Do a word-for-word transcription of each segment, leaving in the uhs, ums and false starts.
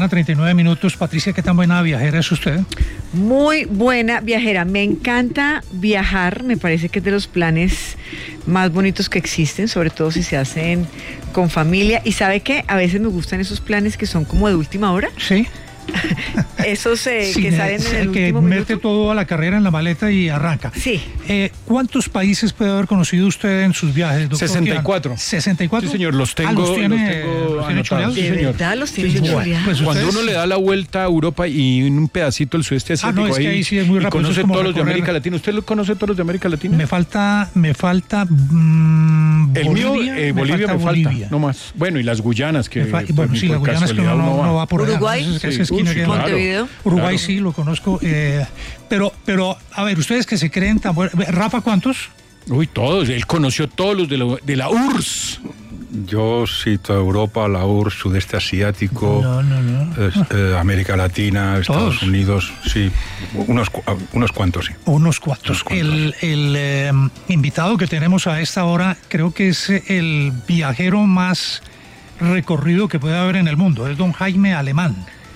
mañana, treinta y nueve minutos. Patricia, ¿qué tan buena viajera es usted? Muy buena viajera. Me encanta viajar. Me parece que es de los planes más bonitos que existen, sobre todo si se hacen con familia. ¿Y sabe qué? A veces me gustan esos planes que son como de última hora. Sí. Esos eh, sí, que salen en el que último mete minuto. todo a la carrera en la maleta y arranca. Sí. Eh, ¿Cuántos países puede haber conocido usted en sus viajes, doctor? sesenta y cuatro. ¿sesenta y cuatro? Sí, señor, los tengo, ah, ¿los tiene, los tengo los tiene anotados. chuleados? ¿De Sí, señor. verdad los tienen Sí, señor. chuleados? Pues Cuando ustedes- uno le da la vuelta a Europa y un pedacito del sudeste asiático, Ah, no, es que ahí, ahí sí es muy y rápido, eso conoce es como todos los de recorrer- América Latina. ¿Usted lo conoce todos los de América Latina? Me falta, me falta mmm, El Bolivia, mío, eh, Bolivia me falta, Bolivia. no más. Bueno, y las Guyanas, que Me fa- pues, bueno, por sí, la Guyana es que casualidad uno no, uno no va por allá. Uruguay. Esa- esa Sí, esquina uy, que- sí, claro. Montevideo. Uruguay Claro. sí lo conozco, eh, pero, pero, a ver, ustedes que se creen tan buenos. Rafa, ¿cuántos? Uy, todos. Él conoció todos los de la, de la U R S S. Yo cito Europa, la U R S S, sudeste asiático, No, no, no. eh, eh, América Latina, Estados ¿Todos? Unidos, sí, unos, cu- unos cuantos, sí. Unos cuantos. Unos cuantos. El, el eh, invitado que tenemos a esta hora creo que es el viajero más recorrido que puede haber en el mundo. Es don Jaime Alemán,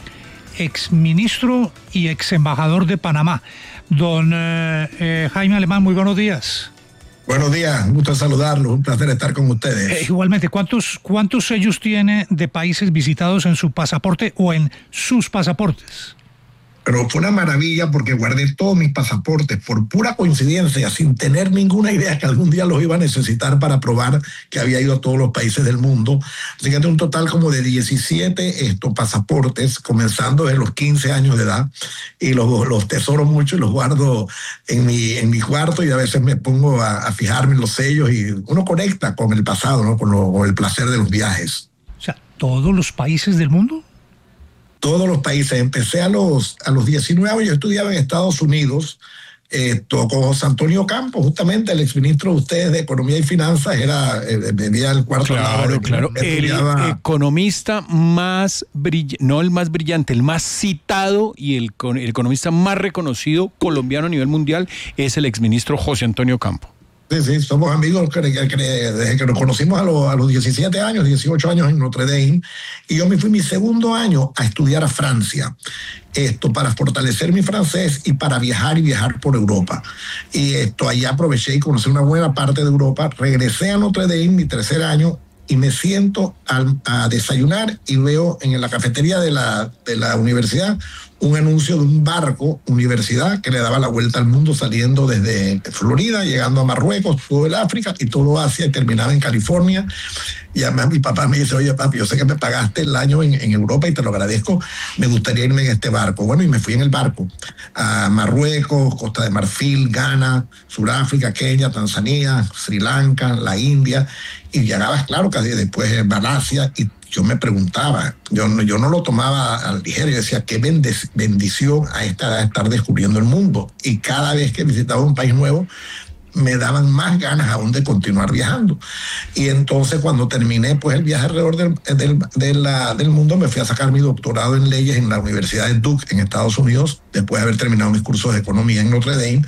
exministro y ex embajador de Panamá. Don eh, eh, Jaime Alemán, muy buenos días. Buenos días, un gusto saludarlos, un placer estar con ustedes. Eh, igualmente, ¿cuántos, ¿cuántos sellos tiene de países visitados en su pasaporte o en sus pasaportes? Pero fue una maravilla porque guardé todos mis pasaportes por pura coincidencia, sin tener ninguna idea que algún día los iba a necesitar para probar que había ido a todos los países del mundo. Así que tengo un total como de diecisiete estos pasaportes, comenzando desde los quince años de edad, y los, los tesoro mucho y los guardo en mi, en mi cuarto, y a veces me pongo a, a fijarme en los sellos y uno conecta con el pasado, ¿no? Con, lo, con el placer de los viajes. O sea, ¿todos los países del mundo? Todos los países. Empecé a los, a los diecinueve años, yo estudiaba en Estados Unidos, eh, con José Antonio Campos, justamente el exministro de ustedes de Economía y Finanzas, era, eh, vivía el cuarto al lado Claro, de- claro. me El estudiaba- economista más brillante, no el más brillante, el más citado y el, con- el economista más reconocido colombiano a nivel mundial es el exministro José Antonio Campos. Sí, sí, somos amigos que, que- que desde que nos conocimos a los, a los diecisiete años, dieciocho años en Notre Dame, y yo me fui mi segundo año a estudiar a Francia, esto para fortalecer mi francés y para viajar y viajar por Europa. Y esto allá aproveché y conocí una buena parte de Europa, regresé a Notre Dame mi tercer año y me siento al, a desayunar y veo en la cafetería de la, de la universidad un anuncio de un barco universidad que le daba la vuelta al mundo saliendo desde Florida, llegando a Marruecos, todo el África y todo Asia y terminaba en California. Y además mi papá me dice, oye papi, yo sé que me pagaste el año en, en Europa y te lo agradezco, me gustaría irme en este barco. Bueno, y me fui en el barco a Marruecos, Costa de Marfil, Ghana, Sudáfrica, Kenia, Tanzania, Sri Lanka, la India, y llegabas, claro, casi después en Malasia, y yo me preguntaba, yo no, yo no lo tomaba al ligero, yo decía, qué bendición a esta edad estar descubriendo el mundo. Y cada vez que visitaba un país nuevo, me daban más ganas aún de continuar viajando. Y entonces cuando terminé pues el viaje alrededor del, del, de la, del mundo, me fui a sacar mi doctorado en leyes en la Universidad de Duke en Estados Unidos, después de haber terminado mis cursos de economía en Notre Dame.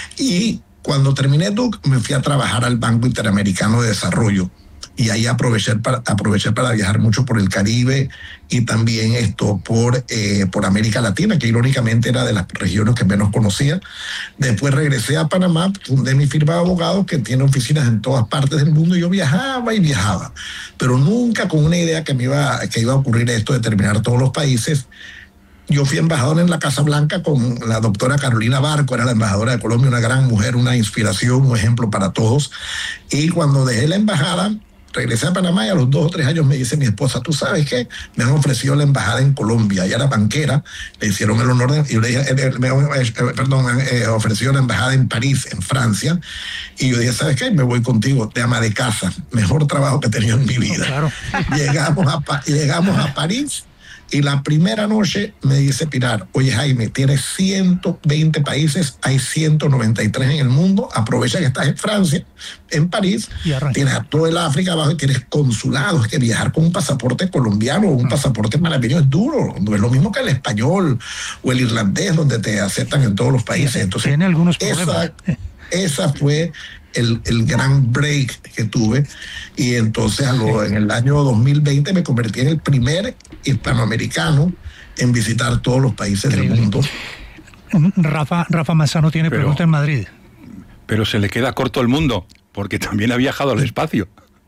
Y cuando terminé Duke, me fui a trabajar al Banco Interamericano de Desarrollo. Y ahí aproveché para, aproveché para viajar mucho por el Caribe y también esto por, eh, por América Latina, que irónicamente era de las regiones que menos conocía. Después regresé a Panamá, fundé mi firma de abogados que tiene oficinas en todas partes del mundo, y yo viajaba y viajaba, pero nunca con una idea que me iba, que iba a ocurrir esto de terminar todos los países. Yo fui embajador en la Casa Blanca con la doctora Carolina Barco, era la embajadora de Colombia, una gran mujer, una inspiración, un ejemplo para todos. Y cuando dejé la embajada, regresé a Panamá y a los dos o tres años me dice mi esposa, ¿tú sabes qué? Me han ofrecido la embajada en Colombia. Ella era banquera, le hicieron el honor de... Y yo le dije, eh, eh, me, eh, perdón, me han eh, ofrecido la embajada en París, en Francia. Y yo dije, ¿sabes qué? Me voy contigo, de ama de casa. Mejor trabajo que he tenido en mi vida. Claro. Llegamos a, Pa- llegamos a París. Y la primera noche me dice Pilar, oye Jaime, tienes ciento veinte países, hay ciento noventa y tres en el mundo, aprovecha que estás en Francia, en París, Y arranca. tienes a todo el África abajo y tienes consulados, que viajar con un pasaporte colombiano o un pasaporte malagueño es duro, no es lo mismo que el español o el irlandés, donde te aceptan en todos los países. Entonces, Tiene algunos esa, problemas. esa fue el, el gran break que tuve. Y entonces a lo, en el año dos mil veinte me convertí en el primer hispanoamericano en visitar todos los países Increíble. del mundo. Rafa, Rafa Manzano tiene pero, pregunta en Madrid. Pero se le queda corto el mundo, porque también ha viajado al espacio.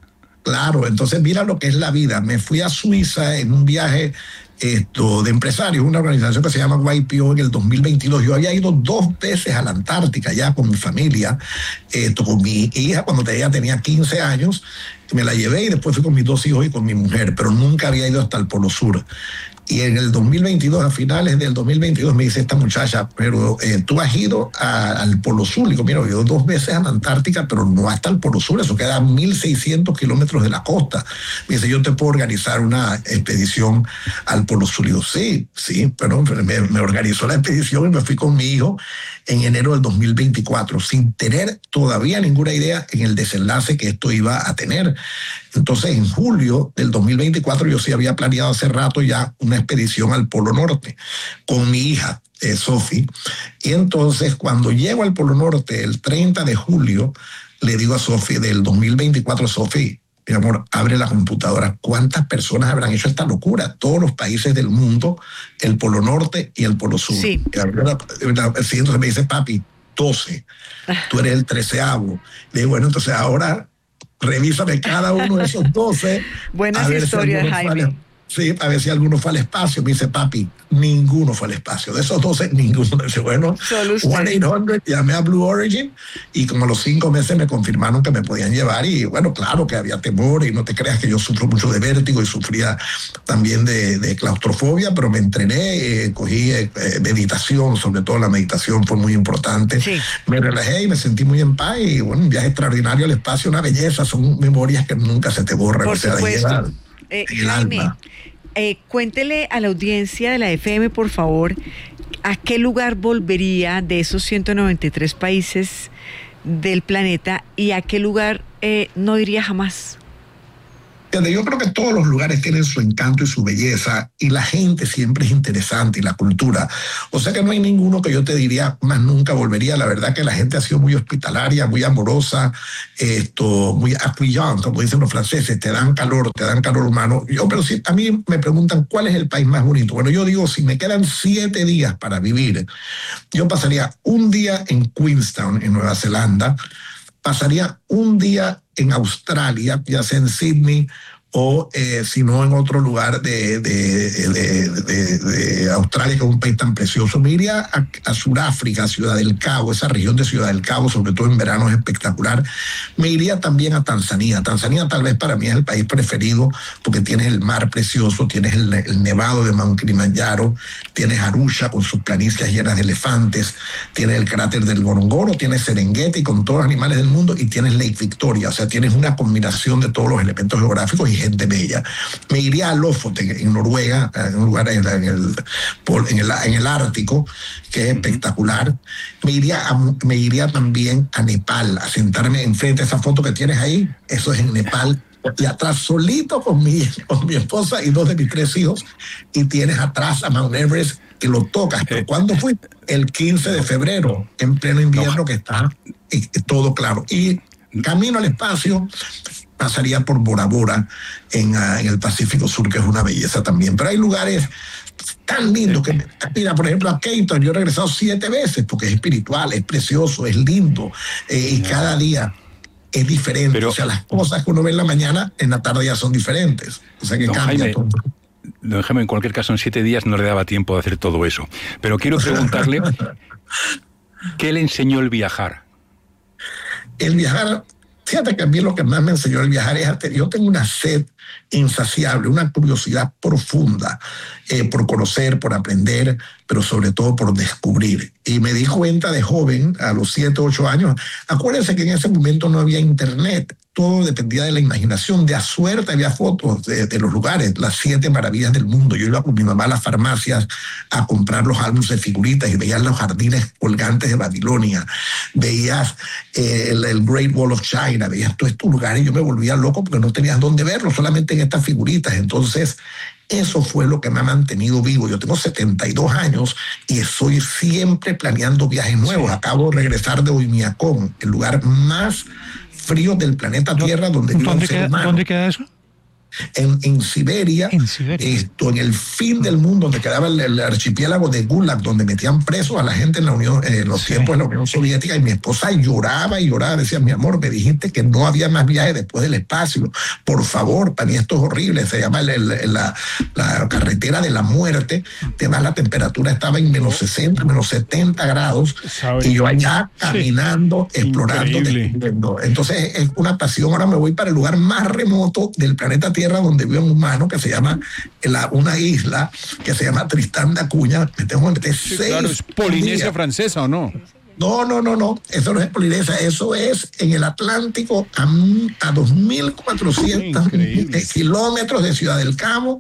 Claro, entonces mira lo que es la vida. Me fui a Suiza en un viaje esto, de empresarios, una organización que se llama Y P O en el dos mil veintidós. Yo había ido dos veces a la Antártica ya con mi familia, esto, con mi hija cuando ella tenía quince años, me la llevé y después fui con mis dos hijos y con mi mujer, pero nunca había ido hasta el Polo Sur. Y en el dos mil veintidós, a finales del dos mil veintidós, me dice esta muchacha, pero eh, tú has ido a, al Polo Sur. Y digo, mira, he ido dos veces a la Antártica, pero no hasta el Polo Sur, eso queda a mil seiscientos kilómetros de la costa. Me dice, yo te puedo organizar una expedición al Polo Sur. Y digo, sí, sí, pero me, me organizó la expedición y me fui con mi hijo en enero del dos mil veinticuatro, sin tener todavía ninguna idea en el desenlace que esto iba a tener. Entonces, en julio del dos mil veinticuatro, yo sí había planeado hace rato ya una expedición al Polo Norte con mi hija, eh, Sophie. Y entonces, cuando llego al Polo Norte, el treinta de julio, le digo a Sophie del dos mil veinticuatro, Sophie, mi amor, abre la computadora. ¿Cuántas personas habrán hecho esta locura? Todos los países del mundo, el Polo Norte y el Polo Sur. Sí. Y entonces me dice, papi, doce. Tú eres el treceavo. Le digo, bueno, entonces ahora revísame cada uno de esos doce. Buenas historias, si Jaime. Fue, sí, a ver si alguno fue al espacio. Me dice, papi, ninguno fue al espacio. De esos doce, ninguno. Dice, bueno, uno ochocientos, llamé a Blue Origin y como a los cinco meses me confirmaron que me podían llevar. Y bueno, claro que había temor y no te creas que yo sufro mucho de vértigo y sufría también de, de claustrofobia, pero me entrené, eh, cogí eh, meditación, sobre todo la meditación fue muy importante. Sí. Me relajé y me sentí muy en paz y bueno, un viaje extraordinario al espacio, una belleza, son memorias que nunca se te borran. Por o sea, supuesto. Eh, el Jaime, alma. Eh, cuéntele a la audiencia de la F M, por favor, ¿a qué lugar volvería de esos ciento noventa y tres países del planeta y a qué lugar eh, no iría jamás? Yo creo que todos los lugares tienen su encanto y su belleza y la gente siempre es interesante y la cultura. O sea que no hay ninguno que yo te diría más nunca volvería. La verdad que la gente ha sido muy hospitalaria, muy amorosa, esto, muy accueillant, como dicen los franceses, te dan calor, te dan calor humano. Yo, pero si a mí me preguntan cuál es el país más bonito. Bueno, yo digo, si me quedan siete días para vivir, yo pasaría un día en Queenstown, en Nueva Zelanda, pasaría un día en Australia, ya sea en Sydney o eh, si no en otro lugar de, de, de, de, de Australia, que es un país tan precioso. Me iría a, a Sudáfrica, Ciudad del Cabo, esa región de Ciudad del Cabo, sobre todo en verano, es espectacular. Me iría también a Tanzania. Tanzania tal vez para mí es el país preferido porque tienes el mar precioso, tienes el, el nevado de Mount Kilimanjaro, tienes Arusha con sus planicies llenas de elefantes, tienes el cráter del Ngorongoro, tienes Serengeti con todos los animales del mundo y tienes Lake Victoria. O sea, tienes una combinación de todos los elementos geográficos y gente bella. Me iría a Lofoten, en Noruega, en un lugar en el, en el, en el Ártico, que es espectacular. Me iría, a, me iría también a Nepal, a sentarme enfrente de esa foto que tienes ahí. Eso es en Nepal. Y atrás solito con mi, con mi esposa y dos de mis tres hijos. Y tienes atrás a Mount Everest que lo tocas. Pero ¿cuándo fue? El quince de febrero, en pleno invierno, que está y, todo claro. Y camino al espacio, pasaría por Bora Bora en, uh, en el Pacífico Sur, que es una belleza también. Pero hay lugares tan lindos que, mira, por ejemplo, a Cape yo he regresado siete veces porque es espiritual, es precioso, es lindo, eh, y cada día es diferente. Pero, o sea, las cosas que uno ve en la mañana, en la tarde ya son diferentes. O sea que cambia Jaime, todo. Don Jaime, en cualquier caso, en siete días no le daba tiempo de hacer todo eso. Pero quiero preguntarle, ¿qué le enseñó el viajar? El viajar... Fíjate que a mí lo que más me enseñó el viajar es que yo tengo una sed insaciable, una curiosidad profunda eh, por conocer, por aprender, pero sobre todo por descubrir. Y me di cuenta de joven, a los siete, ocho años, acuérdense que en ese momento no había internet, todo dependía de la imaginación. De a suerte había fotos de, de los lugares, las siete maravillas del mundo. Yo iba con mi mamá a las farmacias a comprar los álbumes de figuritas y veías los jardines colgantes de Babilonia, veías eh, el, el Great Wall of China, veías todos estos lugares y yo me volvía loco porque no tenías dónde verlos, solamente en estas figuritas. Entonces, Eso fue lo que me ha mantenido vivo. Yo tengo setenta y dos años y estoy siempre planeando viajes nuevos. Sí. Acabo de regresar de Oymyakon, el lugar más frío del planeta Tierra donde vive un ser humano. ¿Dónde queda eso? En, en Siberia, en Siberia, esto, en el fin del mundo, donde quedaba el, el archipiélago de Gulag, donde metían presos a la gente en la Unión, eh, en los sí. tiempos de la Unión Soviética, y mi esposa lloraba y lloraba, decía, mi amor, me dijiste que no había más viajes después del espacio, por favor, para mí esto es horrible, se llama el, el, la, la carretera de la muerte, además la temperatura estaba en menos sesenta, menos setenta grados, y yo allá caminando, sí. explorando, descubriendo. Entonces es una pasión. Ahora me voy para el lugar más remoto del planeta Tierra, donde vive un humano que se llama la, una isla que se llama Tristán de Acuña. Me tengo que meter sí, seis claro, ¿es Polinesia días. Francesa o no? No, no, no, no. Eso no es Polinesia. Eso es en el Atlántico a, a dos mil cuatrocientos kilómetros de Ciudad del Cabo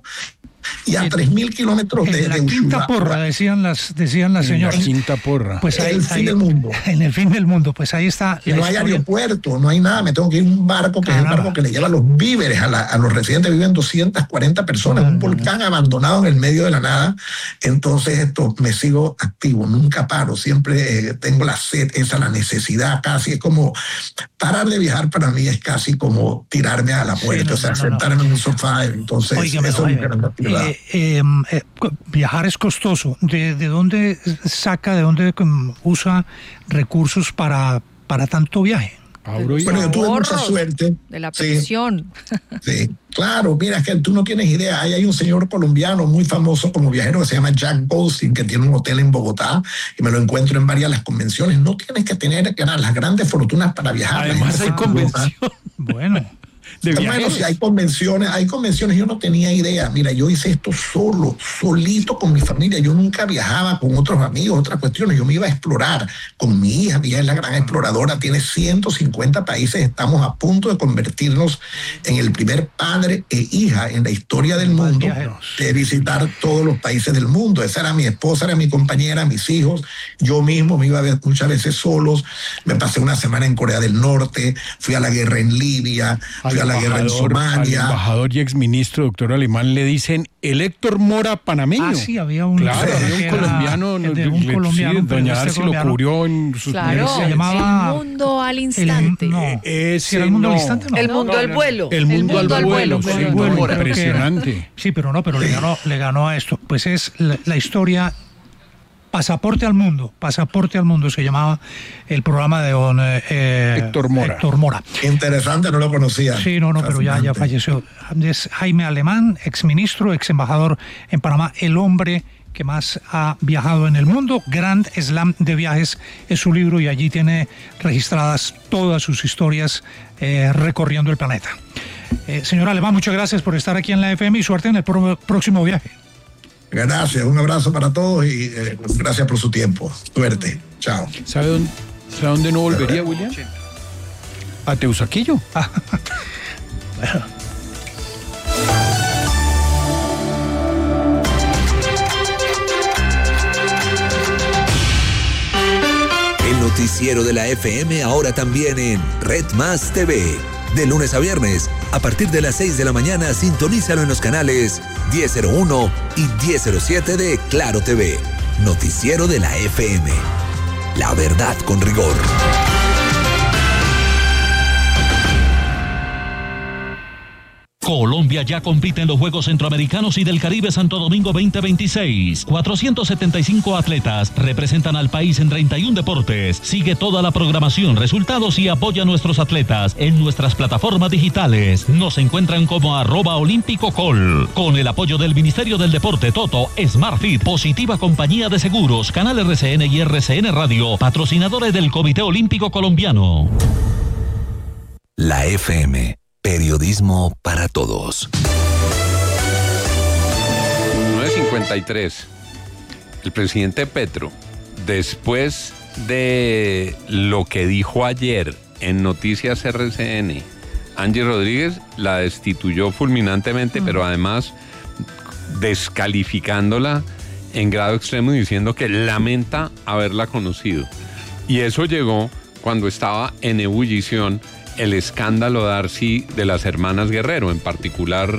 y a tres mil kilómetros de, en la de quinta porra, decían las, decían las señoras. En la quinta porra. Pues ahí, el fin ahí, del mundo. En el fin del mundo, pues ahí está. Y no hay aeropuerto, no hay nada. Me tengo que ir en un barco, que Caramba. es el barco que le lleva los víveres a, la, a los residentes. Viven doscientas cuarenta personas, no, un volcán no. abandonado en el medio de la nada. Entonces esto, me sigo activo, nunca paro. Siempre eh, tengo la sed, esa, la necesidad casi. Es como, parar de viajar para mí es casi como tirarme a la muerte, sí, no, o sea, no, sentarme no. en un sofá. Entonces, Óigame, eso óigame, es mi actividad. Eh, eh, Eh, viajar es costoso. ¿De, de dónde saca, de dónde um, usa recursos para, para tanto viaje? Bueno, yo tuve mucha suerte. De la pensión. Sí, sí, claro, mira, es que tú no tienes idea. Ahí hay un señor colombiano muy famoso como viajero que se llama Jack Goldstein, que tiene un hotel en Bogotá y me lo encuentro en varias de las convenciones. No tienes que tener las grandes fortunas para viajar. Además hay convención. Bueno. Bueno, si hay convenciones, hay convenciones, yo no tenía idea. Mira, yo hice esto solo, solito con mi familia. Yo nunca viajaba con otros amigos, otras cuestiones. Yo me iba a explorar con mi hija. Mi hija es la gran exploradora, tiene ciento cincuenta países. Estamos a punto de convertirnos en el primer padre e hija en la historia del mundo de visitar todos los países del mundo. Esa era mi esposa, era mi compañera, mis hijos. Yo mismo me iba a ver muchas veces solos. Me pasé una semana en Corea del Norte, fui a la guerra en Libia, fui a la guerra en Somalia. Al embajador y exministro doctor Alemán le dicen el Héctor Mora panameño. Ah, sí, había un, claro, había un colombiano, de, de un colombiano, sí, doña Arce lo cubrió en sus claro, se llamaba El Mundo al Instante. El, no, ese, ¿era el Mundo no. al Instante? No. El Mundo no, al no, Vuelo. El Mundo, el mundo al Vuelo. vuelo, Sí, vuelo, vuelo impresionante. Sí, pero no, pero le ganó, le ganó a esto. Pues es la, la historia. Pasaporte al Mundo, Pasaporte al Mundo se llamaba el programa de don eh, Héctor Mora. Héctor Mora. Interesante, no lo conocía. Sí, no, no, pero ya, ya falleció. Es Jaime Alemán, exministro, ex embajador en Panamá, el hombre que más ha viajado en el mundo. Grand Slam de Viajes es su libro y allí tiene registradas todas sus historias eh, recorriendo el planeta. Eh, señor Alemán, muchas gracias por estar aquí en la F M y suerte en el pro- próximo viaje. Gracias, un abrazo para todos y eh, gracias por su tiempo. Suerte, chao. ¿Sabe dónde, ¿sabe dónde no volvería, William? A Teusaquillo. Ah, bueno. El noticiero de la F M ahora también en Red Más T V. De lunes a viernes, a partir de las seis de la mañana, sintonízalo en los canales diez cero uno y diez cero siete de Claro T V. Noticiero de la F M. La verdad con rigor. Colombia ya compite en los Juegos Centroamericanos y del Caribe Santo Domingo veinte veintiséis. cuatrocientos setenta y cinco atletas representan al país en treinta y uno deportes. Sigue toda la programación, resultados y apoya a nuestros atletas en nuestras plataformas digitales. Nos encuentran como arroba olímpico col. Con el apoyo del Ministerio del Deporte, Toto, SmartFit, Positiva Compañía de Seguros, Canal R C N y R C N Radio, patrocinadores del Comité Olímpico Colombiano. La F M. Periodismo para todos. nueve cincuenta y tres. El presidente Petro, después de lo que dijo ayer en Noticias R C N, Angie Rodríguez la destituyó fulminantemente, mm. pero además descalificándola en grado extremo, diciendo que lamenta haberla conocido. Y eso llegó cuando estaba en ebullición el escándalo Darcy de las hermanas Guerrero, en particular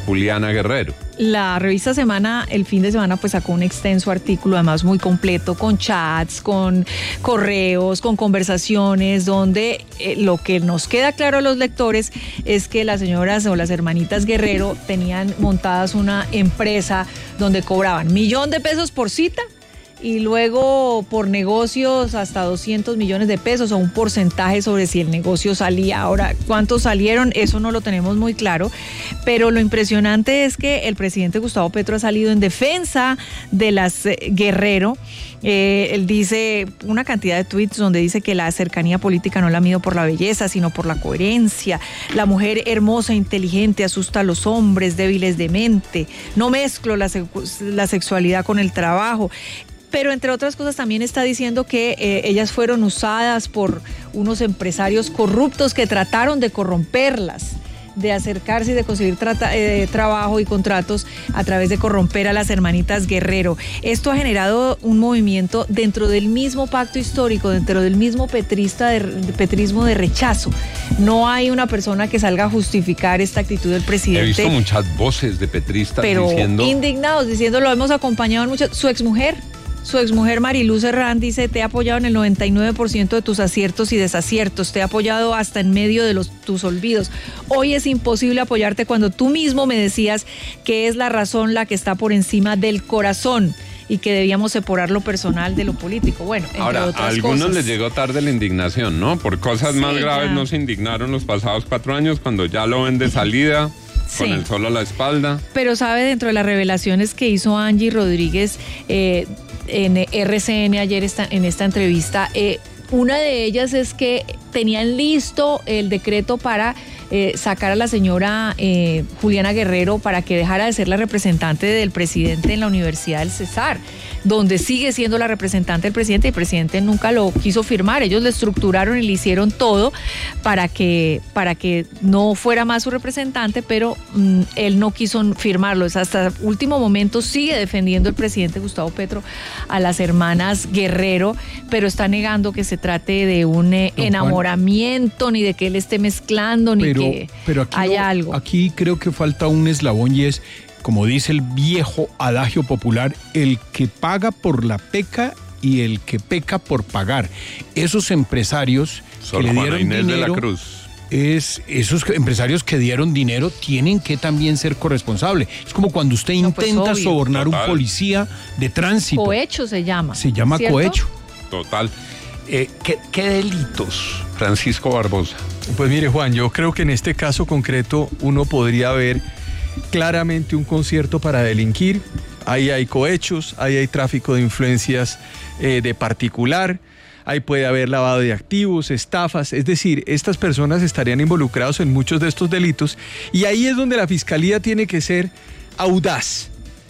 Juliana Guerrero. La revista Semana, el fin de semana, pues sacó un extenso artículo, además muy completo, con chats, con correos, con conversaciones, donde eh, lo que nos queda claro a los lectores es que las señoras o las hermanitas Guerrero tenían montadas una empresa donde cobraban millón de pesos por cita, y luego por negocios hasta doscientos millones de pesos o un porcentaje sobre si el negocio salía. Ahora, ¿cuántos salieron? Eso no lo tenemos muy claro, pero lo impresionante es que el presidente Gustavo Petro ha salido en defensa de las eh, Guerrero. Eh, él dice una cantidad de tweets donde dice que la cercanía política no la mido por la belleza, sino por la coherencia. La mujer hermosa, inteligente, asusta a los hombres débiles de mente. No mezclo la, la sexualidad con el trabajo. Pero entre otras cosas también está diciendo que eh, ellas fueron usadas por unos empresarios corruptos que trataron de corromperlas, de acercarse y de conseguir trata, eh, trabajo y contratos a través de corromper a las hermanitas Guerrero. Esto ha generado un movimiento dentro del mismo pacto histórico, dentro del mismo petrista de, de petrismo de rechazo. No hay una persona que salga a justificar esta actitud del presidente. He visto muchas voces de petristas pero diciendo... indignados, diciendo lo hemos acompañado en mucho. Su exmujer... Su exmujer Mariluz Herrán dice: te he apoyado en el noventa y nueve por ciento de tus aciertos y desaciertos, te he apoyado hasta en medio de los, tus olvidos. Hoy es imposible apoyarte cuando tú mismo me decías que es la razón la que está por encima del corazón y que debíamos separar lo personal de lo político. Bueno, entre Ahora, otras a algunos cosas. les llegó tarde la indignación, ¿no? Por cosas Sí, más graves ya. no se indignaron los pasados cuatro años cuando ya lo ven de salida, Sí. con el sol a la espalda. Pero sabe, dentro de las revelaciones que hizo Angie Rodríguez eh, en R C N ayer esta, en esta entrevista, eh, una de ellas es que tenían listo el decreto para eh, sacar a la señora eh, Juliana Guerrero para que dejara de ser la representante del presidente en la Universidad del Cesar, donde sigue siendo la representante del presidente, y el presidente nunca lo quiso firmar. Ellos le estructuraron y le hicieron todo para que, para que no fuera más su representante, pero mm, él no quiso firmarlo. Hasta el último momento sigue defendiendo el presidente Gustavo Petro a las hermanas Guerrero, pero está negando que se trate de un eh, Don enamoramiento, ni de que él esté mezclando, ni pero, que pero aquí haya no- algo. Aquí creo que falta un eslabón, y es, como dice el viejo adagio popular, el que paga por la peca y el que peca por pagar. Esos empresarios Sor que le Juana dieron Inés dinero, de la Cruz. es esos empresarios que dieron dinero tienen que también ser corresponsables. Es como cuando usted No, pues, intenta obvio. sobornar a un Total. policía de tránsito. Cohecho se llama. Se llama ¿cierto? cohecho. Total. Eh, ¿qué, ¿Qué delitos, Francisco Barbosa? Pues mire, Juan, yo creo que en este caso concreto uno podría ver claramente un concierto para delinquir. Ahí hay cohechos, ahí hay tráfico de influencias eh, de particular, ahí puede haber lavado de activos, estafas, es decir, estas personas estarían involucradas en muchos de estos delitos, y ahí es donde la fiscalía tiene que ser audaz.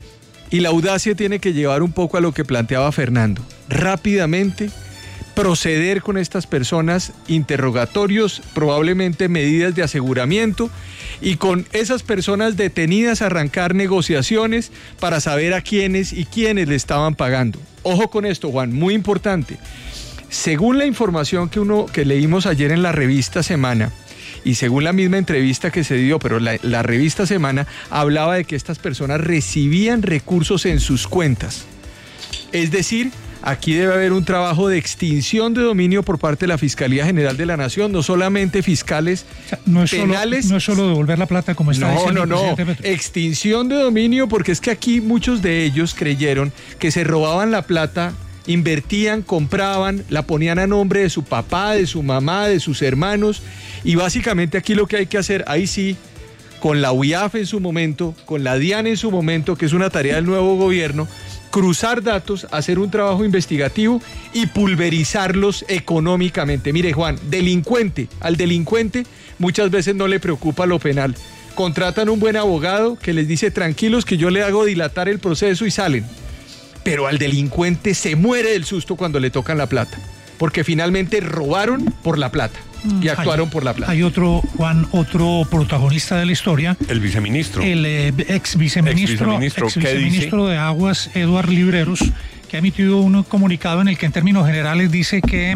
Y la audacia tiene que llevar un poco a lo que planteaba Fernando. Rápidamente proceder con estas personas, interrogatorios, probablemente medidas de aseguramiento, y con esas personas detenidas arrancar negociaciones para saber a quiénes y quiénes le estaban pagando. Ojo con esto, Juan, muy importante. Según la información que uno que leímos ayer en la revista Semana, y según la misma entrevista que se dio, pero la, la revista Semana hablaba de que estas personas recibían recursos en sus cuentas. Es decir, aquí debe haber un trabajo de extinción de dominio por parte de la Fiscalía General de la Nación, no solamente fiscales O sea, no es solo, penales. no es solo devolver la plata como está No, diciendo no, el no. presidente Petro. Extinción de dominio, porque es que aquí muchos de ellos creyeron que se robaban la plata, invertían, compraban, la ponían a nombre de su papá, de su mamá, de sus hermanos, y básicamente aquí lo que hay que hacer, ahí sí, con la U I A F en su momento, con la DIAN en su momento, que es una tarea del nuevo gobierno, cruzar datos, hacer un trabajo investigativo y pulverizarlos económicamente. Mire, Juan, delincuente, al delincuente muchas veces no le preocupa lo penal. Contratan un buen abogado que les dice tranquilos que yo le hago dilatar el proceso y salen. Pero al delincuente se muere del susto cuando le tocan la plata, porque finalmente robaron por la plata y actuaron hay, por la plata. Hay otro, Juan, otro protagonista de la historia. El viceministro. El eh, ex viceministro, Ex-viceministro, ex ¿qué viceministro de Aguas, Eduard Libreros, que ha emitido un comunicado en el que en términos generales dice que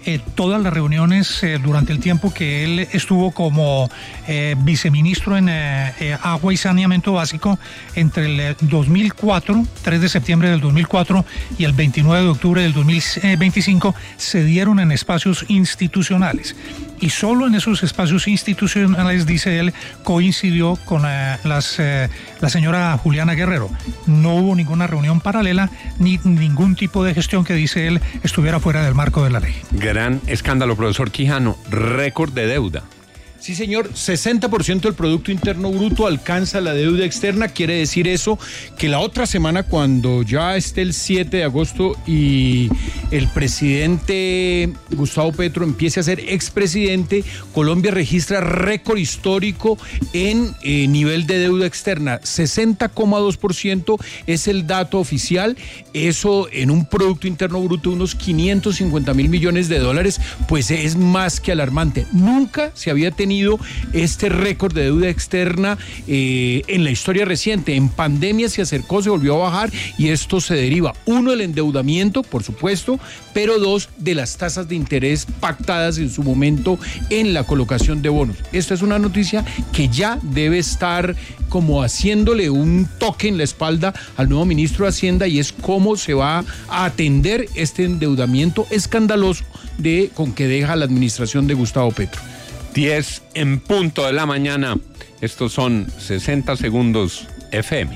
eh, todas las reuniones eh, durante el tiempo que él estuvo como eh, viceministro en eh, eh, Agua y Saneamiento Básico entre el dos mil cuatro, tres de septiembre del dos mil cuatro y el veintinueve de octubre del dos mil veinticinco, se dieron en espacios institucionales. Y solo en esos espacios institucionales, dice él, coincidió con eh, las, eh, la señora Juliana Guerrero. No hubo ninguna reunión paralela ni ningún tipo de gestión que, dice él, estuviera fuera del marco de la ley. Gran escándalo, profesor Quijano. Récord de deuda. Sí, señor, sesenta por ciento del Producto Interno Bruto alcanza la deuda externa. Quiere decir eso que la otra semana, cuando ya esté el siete de agosto y el presidente Gustavo Petro empiece a ser expresidente, Colombia registra récord histórico en eh, nivel de deuda externa. sesenta coma dos por ciento es el dato oficial. Eso en un Producto Interno Bruto de unos quinientos cincuenta mil millones de dólares, pues es más que alarmante. Nunca se había tenido este récord de deuda externa eh, en la historia reciente. En pandemia se acercó, se volvió a bajar y esto se deriva, uno, del endeudamiento, por supuesto, pero dos, de las tasas de interés pactadas en su momento en la colocación de bonos. Esta es una noticia que ya debe estar como haciéndole un toque en la espalda al nuevo ministro de Hacienda, y es cómo se va a atender este endeudamiento escandaloso de, con que deja la administración de Gustavo Petro. diez en punto de la mañana. Estos son sesenta segundos F M.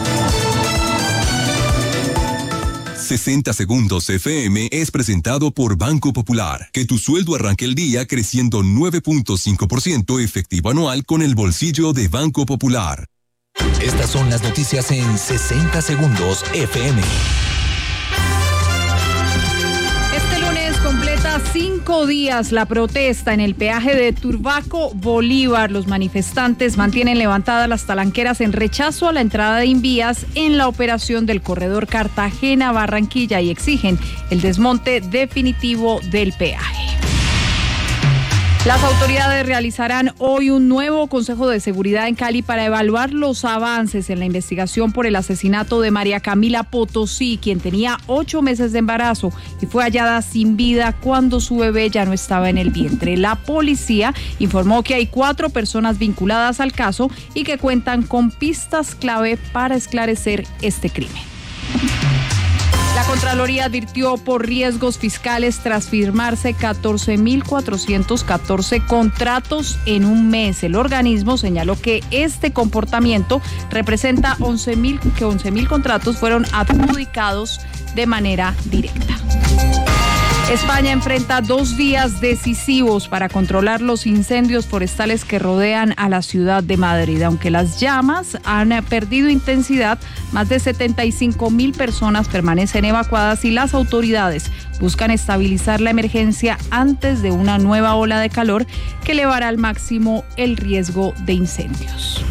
sesenta segundos F M es presentado por Banco Popular. Que tu sueldo arranque el día creciendo nueve punto cinco por ciento efectivo anual con el bolsillo de Banco Popular. Estas son las noticias en sesenta segundos F M. Completa cinco días la protesta en el peaje de Turbaco Bolívar. Los manifestantes mantienen levantadas las talanqueras en rechazo a la entrada de Invías en la operación del corredor Cartagena-Barranquilla y exigen el desmonte definitivo del peaje. Las autoridades realizarán hoy un nuevo Consejo de Seguridad en Cali para evaluar los avances en la investigación por el asesinato de María Camila Potosí, quien tenía ocho meses de embarazo y fue hallada sin vida cuando su bebé ya no estaba en el vientre. La policía informó que hay cuatro personas vinculadas al caso y que cuentan con pistas clave para esclarecer este crimen. La Contraloría advirtió por riesgos fiscales tras firmarse catorce mil cuatrocientos catorce contratos en un mes. El organismo señaló que este comportamiento representa once mil, que once mil contratos fueron adjudicados de manera directa. España enfrenta dos días decisivos para controlar los incendios forestales que rodean a la ciudad de Madrid. Aunque las llamas han perdido intensidad, más de setenta y cinco mil personas permanecen evacuadas y las autoridades buscan estabilizar la emergencia antes de una nueva ola de calor que elevará al máximo el riesgo de incendios.